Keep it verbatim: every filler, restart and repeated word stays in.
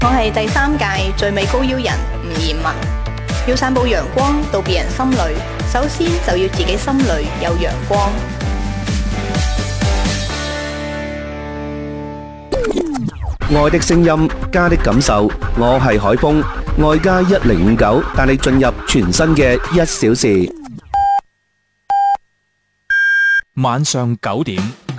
我係第三屆最美高邀人吳彥文。要散布陽光到別人心裏，首先就要自己心裏有陽光。 愛的聲音，家的感受，我係海峰，愛家一零五九帶你進入全新嘅一小時。 晚上九點。